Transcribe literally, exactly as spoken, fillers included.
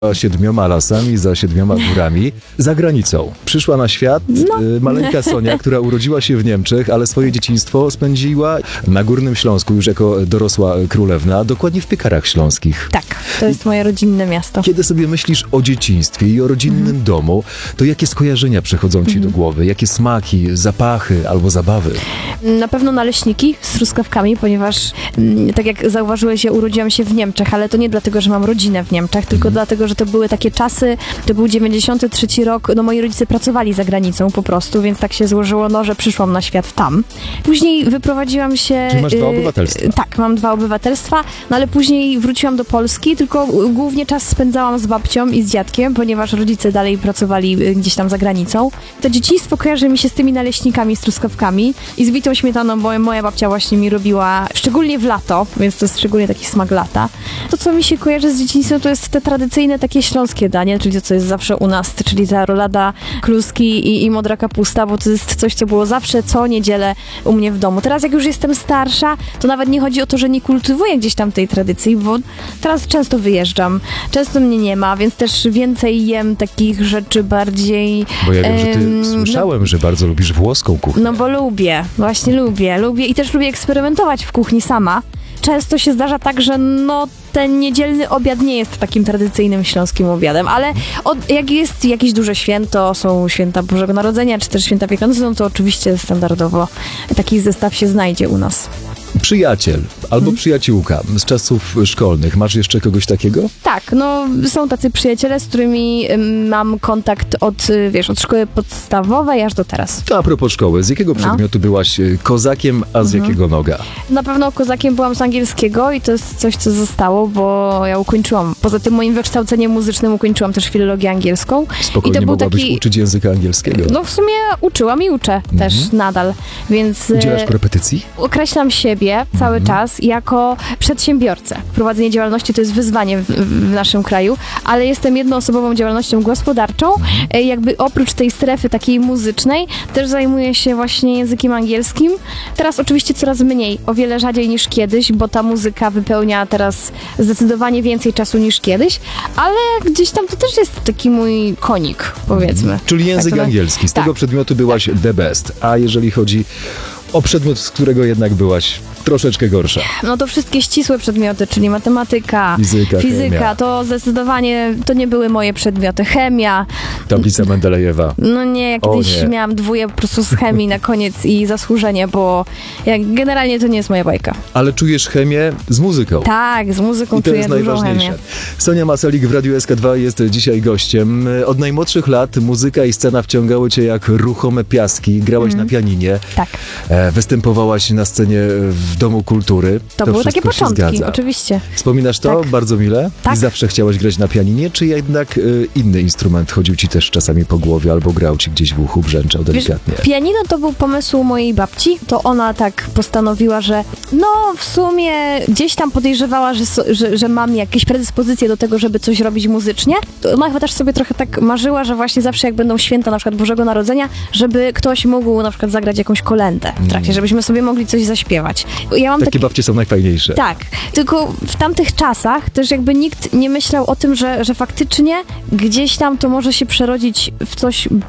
siedmioma lasami, za siedmioma górami, za granicą. Przyszła na świat No. y, maleńka Sonia, która urodziła się w Niemczech, ale swoje dzieciństwo spędziła na Górnym Śląsku już jako dorosła królewna, dokładnie w Piekarach Śląskich. Tak, to jest moje rodzinne miasto. Kiedy sobie myślisz o dzieciństwie i o rodzinnym Mhm. domu, to jakie skojarzenia przychodzą ci do głowy? Jakie smaki, zapachy albo zabawy? Na pewno naleśniki z truskawkami, ponieważ mm, tak jak zauważyłeś, ja urodziłam się w Niemczech, ale to nie dlatego, że mam rodzinę w Niemczech, tylko Mhm. dlatego, że to były takie czasy, to był dziewięćdziesiąty trzeci rok, no moi rodzice pracowali za granicą po prostu, więc tak się złożyło, no, że przyszłam na świat tam. Później wyprowadziłam się... Czyli masz dwa y, obywatelstwa. Tak, mam dwa obywatelstwa, no ale później wróciłam do Polski, tylko y, głównie czas spędzałam z babcią i z dziadkiem, ponieważ rodzice dalej pracowali y, gdzieś tam za granicą. To dzieciństwo kojarzy mi się z tymi naleśnikami, z truskawkami i z bitą śmietaną, bo moja babcia właśnie mi robiła, szczególnie w lato, więc to jest szczególnie taki smak lata. To, co mi się kojarzy z dzieciństwem, to jest te tradycyjne takie śląskie danie, czyli to, co jest zawsze u nas, czyli ta rolada, kluski i, i modra kapusta, bo to jest coś, co było zawsze co niedzielę u mnie w domu. Teraz jak już jestem starsza, to nawet nie chodzi o to, że nie kultywuję gdzieś tam tej tradycji, bo teraz często wyjeżdżam, często mnie nie ma, więc też więcej jem takich rzeczy bardziej... Bo ja wiem, że ty em, słyszałem, że bardzo lubisz włoską kuchnię. No bo lubię, właśnie lubię, lubię i też lubię eksperymentować w kuchni sama. Często się zdarza tak, że no ten niedzielny obiad nie jest takim tradycyjnym śląskim obiadem, ale od, jak jest jakieś duże święto, są święta Bożego Narodzenia, czy też święta Wielkanocy, no to oczywiście standardowo taki zestaw się znajdzie u nas. Przyjaciel albo Mhm. przyjaciółka z czasów szkolnych. Masz jeszcze kogoś takiego? Tak, no są tacy przyjaciele, z którymi ym, mam kontakt od, y, wiesz, od szkoły podstawowej aż do teraz. To a propos szkoły, z jakiego No. przedmiotu byłaś y, kozakiem, a z jakiego noga? Na pewno kozakiem byłam z angielskiego i to jest coś, co zostało, bo ja ukończyłam. Poza tym moim wykształceniem muzycznym ukończyłam też filologię angielską. Spokojnie I to był mogłabyś taki... uczyć języka angielskiego. No w sumie uczyłam i uczę też nadal, więc e, Udzielasz korepetycji? określam siebie cały czas jako przedsiębiorcę. Prowadzenie działalności to jest wyzwanie w, w naszym kraju, ale jestem jednoosobową działalnością gospodarczą. E, Jakby oprócz tej strefy takiej muzycznej też zajmuję się właśnie językiem angielskim. Teraz oczywiście coraz mniej, o wiele rzadziej niż kiedyś, bo ta muzyka wypełnia teraz zdecydowanie więcej czasu niż kiedyś, ale gdzieś tam to też jest taki mój konik, powiedzmy. Czyli język Tak to- angielski. Z tak. tego przedmiotu byłaś the best. A jeżeli chodzi o przedmiot, z którego jednak byłaś troszeczkę gorsza. No to wszystkie ścisłe przedmioty, czyli matematyka, Fizyka, fizyka, chemia. to zdecydowanie to nie były moje przedmioty. Chemia, Tablica Mendelejewa. no nie, ja O kiedyś nie. miałam dwóje po prostu z chemii na koniec i zasłużenie, bo jak, generalnie to nie jest moja bajka. Ale czujesz chemię z muzyką. Tak, z muzyką I to czuję jest dużą najważniejsze. chemię. Sonia Maselik w Radiu S K dwa jest dzisiaj gościem. Od najmłodszych lat muzyka i scena wciągały cię jak ruchome piaski. Grałaś na pianinie. Tak, E, występowałaś na scenie w Domu Kultury. to, były takie wszystko się początki, zgadza. oczywiście. Wspominasz to Tak. bardzo mile? Tak. I zawsze chciałaś grać na pianinie, czy jednak y, inny instrument chodził ci też czasami po głowie, albo grał ci gdzieś w uchu, brzęczał Wiesz, delikatnie? pianino to był pomysł mojej babci, to ona tak postanowiła, że no w sumie gdzieś tam podejrzewała, że, so, że, że mam jakieś predyspozycje do tego, żeby coś robić muzycznie. To ona chyba też sobie trochę tak marzyła, że właśnie zawsze jak będą święta na przykład Bożego Narodzenia, żeby ktoś mógł na przykład zagrać jakąś kolędę w trakcie, żebyśmy sobie mogli coś zaśpiewać. Ja mam Takie taki... babcie są najfajniejsze. Tak, tylko w tamtych czasach też jakby nikt nie myślał o tym, że, że faktycznie gdzieś tam to może się przerodzić w coś